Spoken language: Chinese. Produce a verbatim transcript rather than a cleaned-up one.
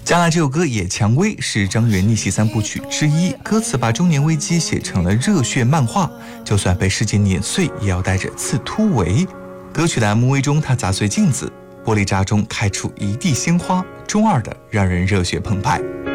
将来这首歌《野蔷薇》是张元逆袭三部曲之一，歌词把中年危机写成了热血漫画，就算被世界碾碎，也要带着刺突围。歌曲的 M V 中，他砸碎镜子，玻璃渣中开出一地鲜花，中二的让人热血澎湃。